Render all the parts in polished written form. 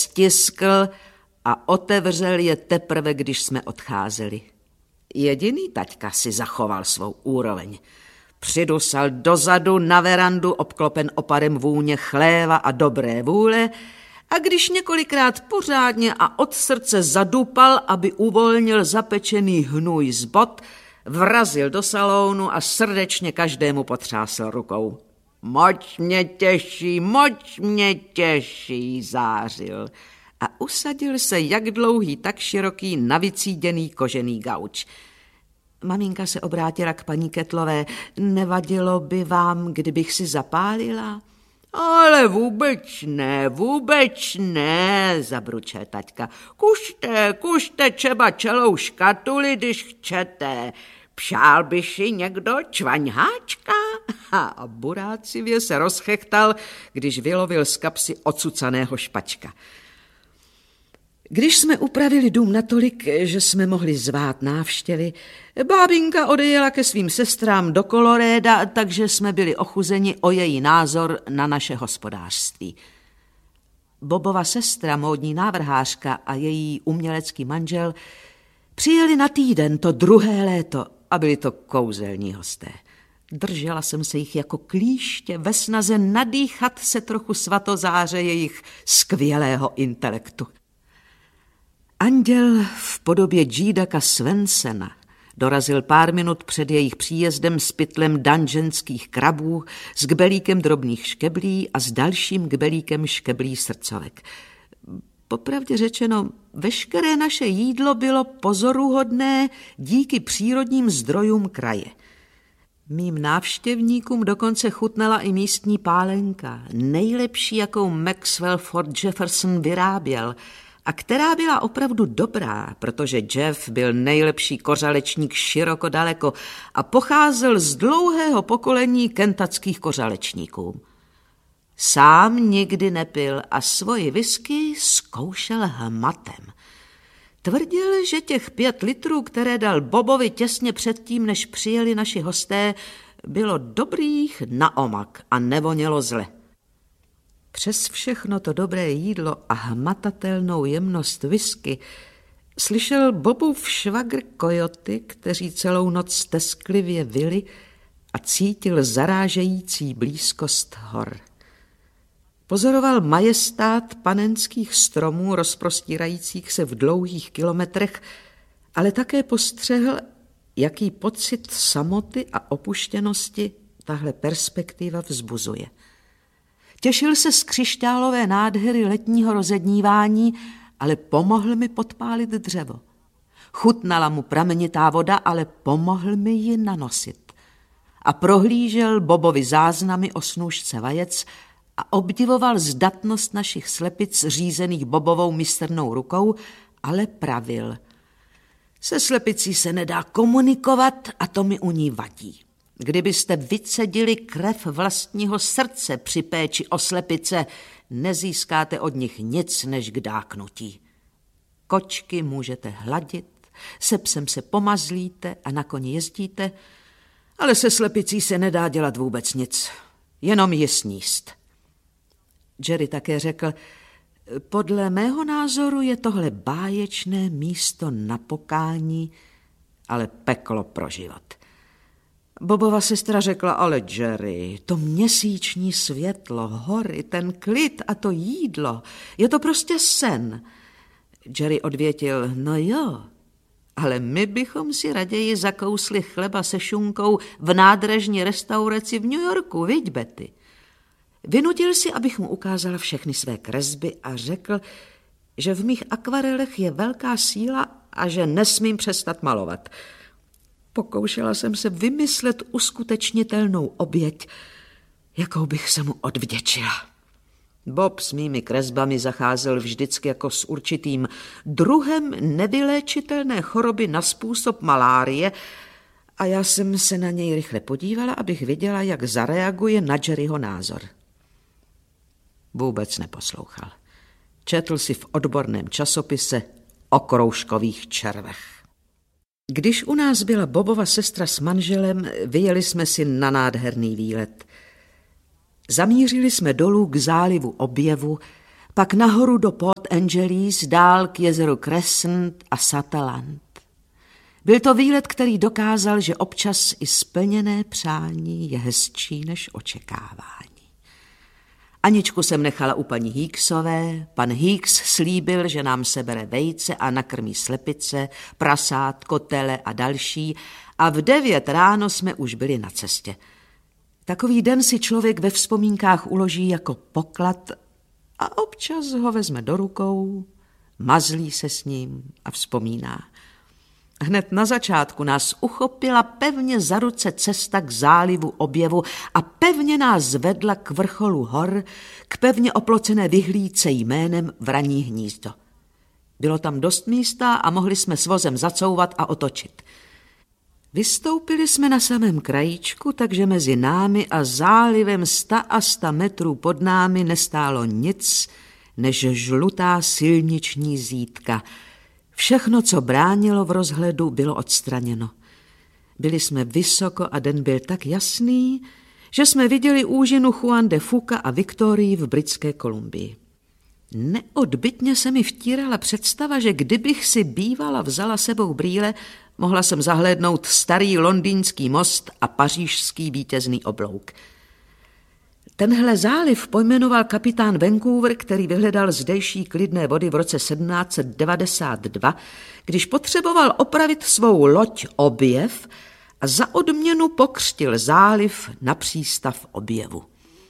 stiskl a otevřel je teprve, když jsme odcházeli. Jediný taťka si zachoval svou úroveň. Přidusal dozadu na verandu, obklopen opadem vůně chléva a dobré vůle, a když několikrát pořádně a od srdce zadupal, aby uvolnil zapečený hnůj z bot, vrazil do salonu a srdečně každému potřásl rukou. Moc mě těší, zářil. A usadil se jak dlouhý, tak široký, navicíděný kožený gauč. Maminka se obrátila k paní Kettlové. Nevadilo by vám, kdybych si zapálila? Ale vůbec ne, zabručel taťka. Kušte třeba celou škatuli, když chcete. Přál by si někdo čvaňháčka? A burácivě se rozchechtal, když vylovil z kapsy ocucaného špačka. Když jsme upravili dům natolik, že jsme mohli zvát návštěvy, bábinka odejela ke svým sestrám do Koloréda, takže jsme byli ochuzeni o její názor na naše hospodářství. Bobova sestra, módní návrhářka, a její umělecký manžel přijeli na týden to druhé léto a byli to kouzelní hosté. Držela jsem se jich jako klíště ve snaze nadýchat se trochu svatozáře jejich skvělého intelektu. Anděl v podobě Džídaka Svensena dorazil pár minut před jejich příjezdem s pytlem dungeonských krabů, s kbelíkem drobných škeblí a s dalším kbelíkem škeblí srdcovek. Popravdě řečeno, veškeré naše jídlo bylo pozoruhodné díky přírodním zdrojům kraje. Mým návštěvníkům dokonce chutnala i místní pálenka, nejlepší, jakou Maxwell Ford Jefferson vyráběl, a která byla opravdu dobrá, protože Jeff byl nejlepší kořalečník široko daleko a pocházel z dlouhého pokolení kentuckých kořalečníků. Sám nikdy nepil a svoji whisky zkoušel hmatem. Tvrdil, že těch 5 litrů, které dal Bobovi těsně předtím, než přijeli naši hosté, bylo dobrých na omak a nevonělo zle. Přes všechno to dobré jídlo a hmatatelnou jemnost whisky slyšel Bobův švagr kojoty, kteří celou noc tesklivě vyli, a cítil zarážející blízkost hor. Pozoroval majestát panenských stromů rozprostírajících se v dlouhých kilometrech, ale také postřehl, jaký pocit samoty a opuštěnosti tahle perspektiva vzbuzuje. Těšil se z křišťálové nádhery letního rozednívání, ale pomohl mi podpálit dřevo. Chutnala mu pramenitá voda, ale pomohl mi ji nanosit. A prohlížel Bobovi záznamy o snůšce vajec a obdivoval zdatnost našich slepic řízených Bobovou mistrnou rukou, ale pravil. Se slepicí se nedá komunikovat a to mi u ní vadí. Kdybyste vycedili krev vlastního srdce při péči o slepice, nezískáte od nich nic než k dáknutí. Kočky můžete hladit, se psem se pomazlíte a na koni jezdíte, ale se slepicí se nedá dělat vůbec nic, jenom ji sníst. Jerry také řekl, podle mého názoru je tohle báječné místo na pokání, ale peklo pro život. Bobova sestra řekla, ale Jerry, to měsíční světlo, hory, ten klid a to jídlo, je to prostě sen. Jerry odvětil, no jo, ale my bychom si raději zakousli chleba se šunkou v nádražní restauraci v New Yorku, viď, Betty? Vynutil si, abych mu ukázala všechny své kresby a řekl, že v mých akvarelech je velká síla a že nesmím přestat malovat. Pokoušela jsem se vymyslet uskutečnitelnou oběť, jakou bych se mu odvděčila. Bob s mými kresbami zacházel vždycky jako s určitým druhem nevyléčitelné choroby na způsob malárie a já jsem se na něj rychle podívala, abych viděla, jak zareaguje na Jerryho názor. Vůbec neposlouchal. Četl si v odborném časopise o kroužkových červech. Když u nás byla Bobova sestra s manželem, vyjeli jsme si na nádherný výlet. Zamířili jsme dolů k zálivu Objevu, pak nahoru do Port Angeles, dál k jezeru Crescent a Sutherland. Byl to výlet, který dokázal, že občas i splněné přání je hezčí než očekávání. Aničku jsem nechala u paní Hicksové, pan Hicks slíbil, že nám sebere vejce a nakrmí slepice, prasát, kotele a další a v 9 ráno jsme už byli na cestě. Takový den si člověk ve vzpomínkách uloží jako poklad a občas ho vezme do rukou, mazlí se s ním a vzpomíná. Hned na začátku nás uchopila pevně za ruce cesta k zálivu Objevu a pevně nás vedla k vrcholu hor, k pevně oplocené vyhlídce jménem Vraní hnízdo. Bylo tam dost místa a mohli jsme s vozem zacouvat a otočit. Vystoupili jsme na samém krajíčku, takže mezi námi a zálivem 100 a 100 metrů pod námi nestálo nic než žlutá silniční zítka. Všechno, co bránilo v rozhledu, bylo odstraněno. Byli jsme vysoko a den byl tak jasný, že jsme viděli úžinu Juan de Fuca a Viktorii v Britské Kolumbii. Neodbytně se mi vtírala představa, že kdybych si bývala vzala sebou brýle, mohla jsem zahlédnout starý londýnský most a pařížský vítězný oblouk. Tenhle záliv pojmenoval kapitán Vancouver, který vyhledal zdejší klidné vody v roce 1792, když potřeboval opravit svou loď Objev a za odměnu pokřtil záliv na přístav Objevu.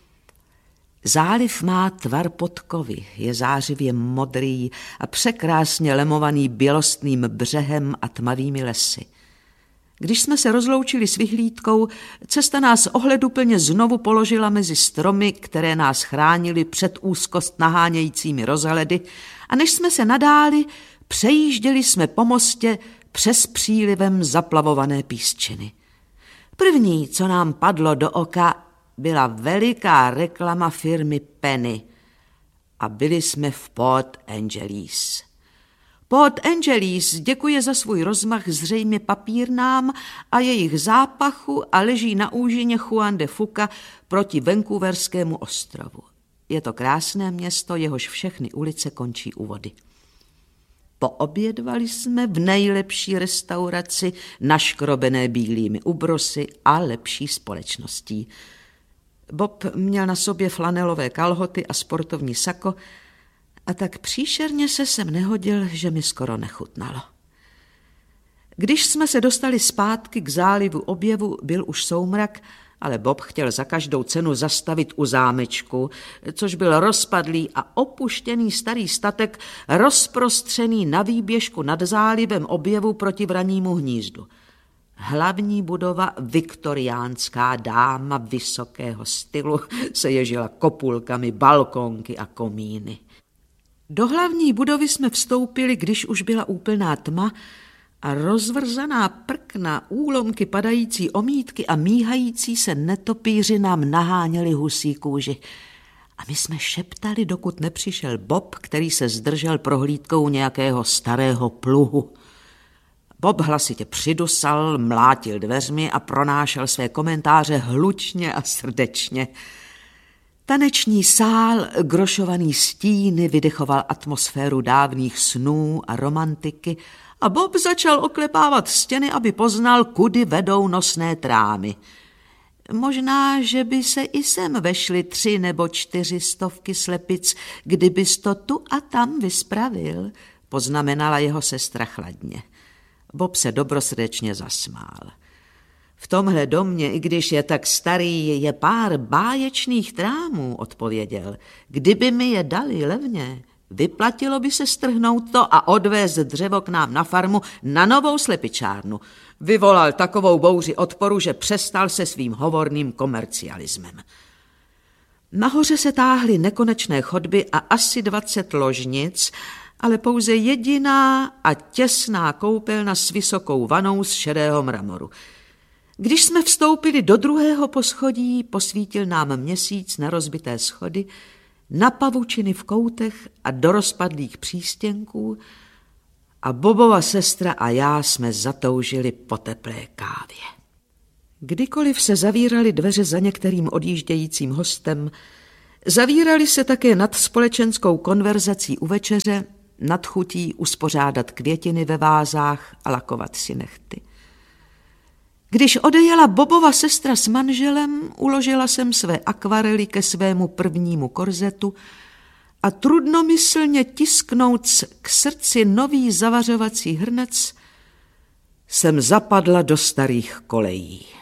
Záliv má tvar podkovy, je zářivě modrý a překrásně lemovaný bělostným břehem a tmavými lesy. Když jsme se rozloučili s vyhlídkou, cesta nás ohleduplně znovu položila mezi stromy, které nás chránily před úzkost nahánějícími rozhledy, a než jsme se nadáli, přejížděli jsme po mostě přes přílivem zaplavované písčiny. První, co nám padlo do oka, byla veliká reklama firmy Penny a byli jsme v Port Angeles. Port Angeles děkuje za svůj rozmach zřejmě papírnám a jejich zápachu a leží na úžině Juan de Fuca proti Vancouverskému ostrovu. Je to krásné město, jehož všechny ulice končí u vody. Poobědvali jsme v nejlepší restauraci, naškrobené bílými ubrosy a lepší společností. Bob měl na sobě flanelové kalhoty a sportovní sako a tak příšerně se sem nehodil, že mi skoro nechutnalo. Když jsme se dostali zpátky k zálivu Objevu, byl už soumrak, ale Bob chtěl za každou cenu zastavit u zámečku, což byl rozpadlý a opuštěný starý statek, rozprostřený na výběžku nad zálivem Objevu proti Vranímu hnízdu. Hlavní budova, viktoriánská dáma vysokého stylu, se ježila kopulkami, balkonky a komíny. Do hlavní budovy jsme vstoupili, když už byla úplná tma a rozvrzaná prkna, úlomky padající omítky a míhající se netopýři nám naháněli husí kůži. A my jsme šeptali, dokud nepřišel Bob, který se zdržel prohlídkou nějakého starého pluhu. Bob hlasitě přidusal, mlátil dveřmi a pronášel své komentáře hlučně a srdečně. Taneční sál, grošovaný stíny, vydechoval atmosféru dávných snů a romantiky a Bob začal oklepávat stěny, aby poznal, kudy vedou nosné trámy. Možná, že by se i sem vešly 3 nebo 4 stovky slepic, kdybys to tu a tam vyspravil, poznamenala jeho sestra chladně. Bob se dobrosrdečně zasmál. V tomhle domě, i když je tak starý, je pár báječných trámů, odpověděl. Kdyby mi je dali levně, vyplatilo by se strhnout to a odvést dřevo k nám na farmu na novou slepičárnu. Vyvolal takovou bouři odporu, že přestal se svým hovorným komercialismem. Nahoře se táhly nekonečné chodby a asi 20 ložnic, ale pouze jediná a těsná koupelna s vysokou vanou z šedého mramoru. Když jsme vstoupili do 2. poschodí, posvítil nám měsíc na rozbité schody, na pavučiny v koutech a do rozpadlých přístěnků a Bobova sestra a já jsme zatoužili po teplé kávě. Kdykoliv se zavíraly dveře za některým odjíždějícím hostem, Zavírali se také nad společenskou konverzací u večeře, nad chutí uspořádat květiny ve vázách a lakovat si nehty. Když odejela Bobova sestra s manželem, uložila jsem své akvarely ke svému prvnímu korzetu a trudnomyslně tisknout k srdci nový zavařovací hrnec jsem zapadla do starých kolejí.